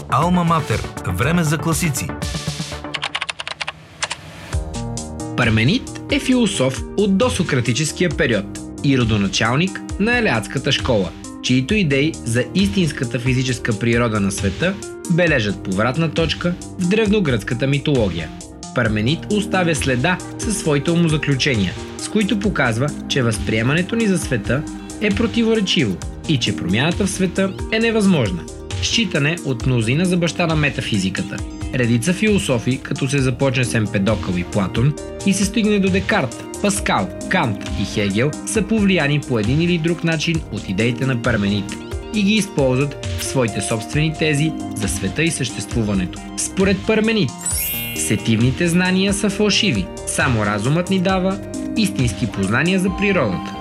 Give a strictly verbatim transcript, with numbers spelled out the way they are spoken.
Алма Матер. Време за класици. Парменид е философ от досократическия период и родоначалник на елеатската школа, чието идеи за истинската физическа природа на света бележат повратна точка в древногръцката митология. Парменид оставя следа със своите умозаключения, с които показва, че възприемането ни за света е противоречиво и че промяната в света е невъзможна. Считане от мнозина за баща на метафизиката. Редица философи, като се започне с Емпедокъл и Платон и се стигне до Декарт, Паскал, Кант и Хегел, са повлияни по един или друг начин от идеите на Парменид и ги използват в своите собствени тези за света и съществуването. Според Парменид, сетивните знания са фалшиви, само разумът ни дава истински познания за природата.